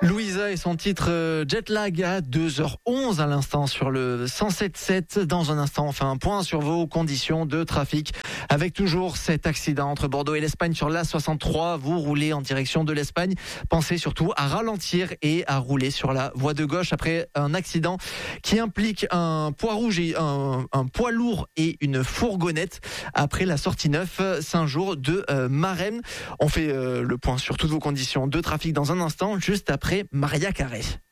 Louisa et son titre Jetlag à 2h11 à l'instant sur le 107.7. Dans un instant, on fait un point sur vos conditions de trafic avec toujours cet accident entre Bordeaux et l'Espagne sur l'A63. Vous roulez en direction de l'Espagne. Pensez surtout à ralentir et à rouler sur la voie de gauche après un accident qui implique un poids rouge et un poids lourd et une fourgonnette après la sortie 9 Saint-Jour de Marennes. On fait le point sur toutes vos conditions de trafic dans un instant, juste après Maria Carré.